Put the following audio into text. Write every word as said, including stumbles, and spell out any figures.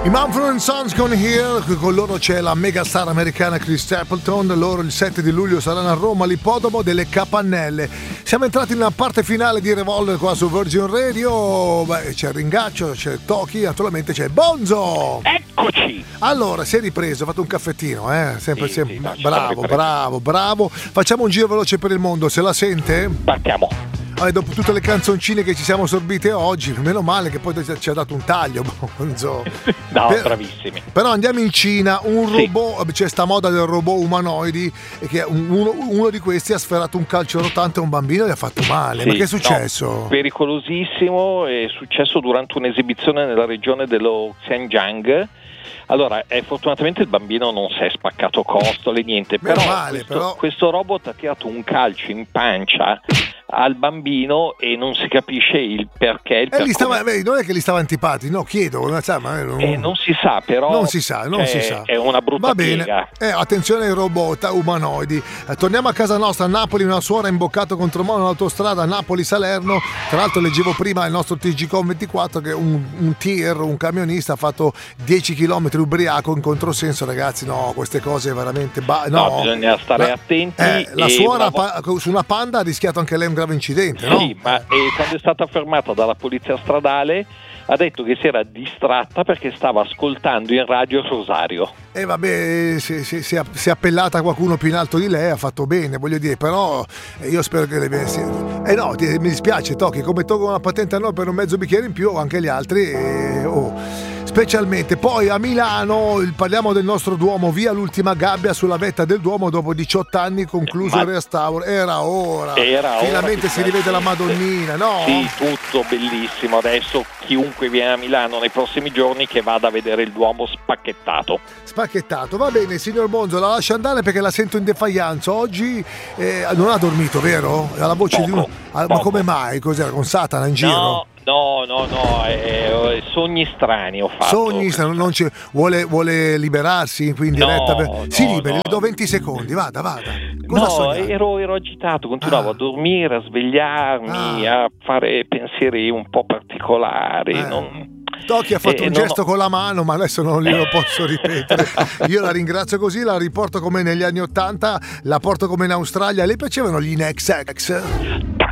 I Mumford and Sons con Here, con loro c'è la megastar americana Chris Stapleton. Loro il sette di luglio saranno a Roma all'Ippodromo delle Capannelle. Siamo entrati nella parte finale di Revolver qua su Virgin Radio. Beh, c'è il Ringaccio, c'è il Toki, naturalmente c'è Bonzo. Eccoci. Allora, si è ripreso, ha fatto un caffettino, eh? Sempre, Sì, sempre. sì, no, bravo, bravo, bravo. Facciamo un giro veloce per il mondo, se la sente? Partiamo. Allora, dopo tutte le canzoncine che ci siamo sorbite oggi, meno male che poi ci ha dato un taglio, Bonzo. No, per, bravissimi. Però andiamo in Cina, un Sì. robot, c'è sta moda del robot umanoidi, e che uno, uno di questi ha sferato un calcio rotante a un bambino e gli ha fatto male. Sì, Ma che è successo? No, pericolosissimo, è successo durante un'esibizione nella regione dello Xinjiang. Allora, eh, fortunatamente il bambino non si è spaccato costole, niente, Meno però, male, questo, però questo robot ha tirato un calcio in pancia al bambino e non si capisce il perché. Il E per gli stava, come... beh, non è che gli stava antipatico, no, chiedo, non, sa, ma non, Eh, non si sa, però non si sa, non cioè, si sa. È una brutta Va bene. piega. Eh, attenzione ai robot umanoidi. Eh, torniamo a casa nostra, a Napoli, una suora ha imboccato contro mano un'autostrada Napoli-Salerno. Tra l'altro leggevo prima il nostro T G Com ventiquattro che un, un tir, un camionista ha fatto dieci chilometri ubriaco in controsenso, ragazzi. No, queste cose veramente ba- no. No, bisogna stare la, attenti. Eh, la e suora una vo- pa- su una Panda ha rischiato anche lei un grave incidente, no? Sì, ma eh, quando è stata fermata dalla polizia stradale ha detto che si era distratta perché stava ascoltando in radio Rosario. E eh vabbè, si, si, si, è, si è appellata a qualcuno più in alto di lei, ha fatto bene, voglio dire, però eh, io spero che le... Si, eh no, ti, mi dispiace, Tocchi, come tolgono la patente a noi per un mezzo bicchiere in più, anche gli altri, eh, oh. Specialmente. Poi a Milano il, parliamo del nostro Duomo, via l'ultima gabbia sulla vetta del Duomo dopo diciotto anni concluso Ma... il restauro. Era ora, Era finalmente ora si rivede la Madonnina, no? Sì, tutto bellissimo. Adesso chiunque viene a Milano nei prossimi giorni che vada a vedere il Duomo spacchettato. Spacchettato, va bene, signor Bonzo, la lascio andare perché la sento in defianza. Oggi eh, non ha dormito, vero? Ha la voce Poco, di uno. Ah, ma come mai? Cos'era? Con Satana in giro? No. No, no, no, eh, sogni strani ho fatto. Sogni, non, non ci, vuole, vuole liberarsi qui in diretta? No, per... no, si liberi, no. le do venti secondi, vada, vada. Cosa no, ha sognato? ero, ero agitato, continuavo Ah. a dormire, a svegliarmi, Ah. a fare pensieri un po' particolari. Eh. Non... Tocchi ha fatto Eh, un non gesto ho- con la mano, ma adesso non glielo posso ripetere. Io la ringrazio così, la riporto come negli anni Ottanta, la porto come in Australia. Le piacevano gli In X X?